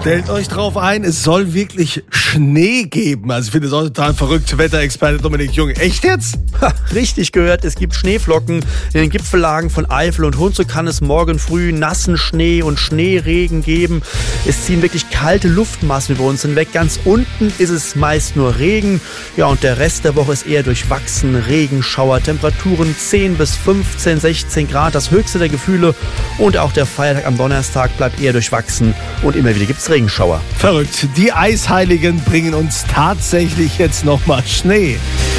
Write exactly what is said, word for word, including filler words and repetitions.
Stellt euch drauf ein, es soll wirklich Schnee geben. Also ich finde es auch total verrückt, Wetterexperte Dominik Jung. Echt jetzt? Ha, richtig gehört, es gibt Schneeflocken. In den Gipfellagen von Eifel und Hunsrück kann es morgen früh nassen Schnee und Schneeregen geben. Es ziehen wirklich kalte Luftmassen über uns hinweg. Ganz unten ist es meist nur Regen. Ja, und der Rest der Woche ist eher durchwachsen. Regenschauer, Temperaturen zehn bis fünfzehn, sechzehn Grad, das höchste der Gefühle. Und auch der Feiertag am Donnerstag bleibt eher durchwachsen. Und immer wieder gibt es Regenschauer. Verrückt. Die Eisheiligen bringen uns tatsächlich jetzt nochmal Schnee.